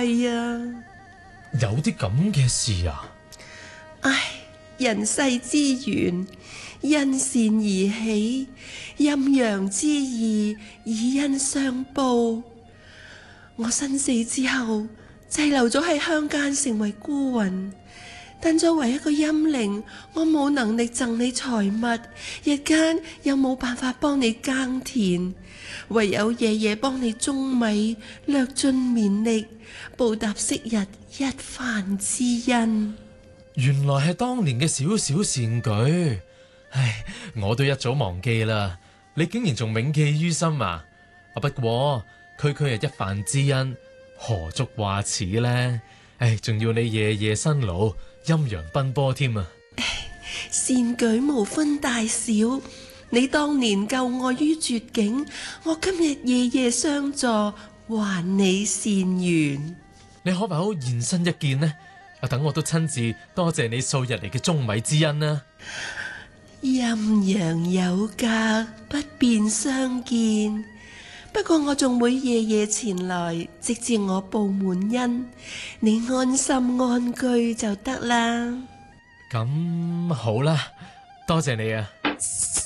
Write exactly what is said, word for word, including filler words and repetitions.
貴啊！ 有啲咁嘅事啊？ 唉，人世之緣，因善而起，陰陽之義，以恩相報。我身死之後，滯留咗喺鄉間，成為孤魂。但作為一個陰靈，我冇能力贈你財物，日間又冇辦法幫你耕田，唯有夜夜幫你種米，略盡綿力，報答昔日一飯之恩。 原來係當年嘅小小善舉，唉，我都一早忘記啦。你竟然仲銘記於心啊！啊，不過區區係一飯之恩，何足掛齒呢？唉，仲要你夜夜辛勞，陰陽奔波添啊！ 善舉無分大小，你當年救我於絕境，我今日夜夜相助，還你善緣。 你可否現身一見呢？啊，等我都親自多謝你數日嚟嘅舂米之恩啊！ 陰陽有隔，不便相見。不過我仲會夜夜前來，直至我報滿恩，你安心安居就得啦。 咁好啦，多謝你啊！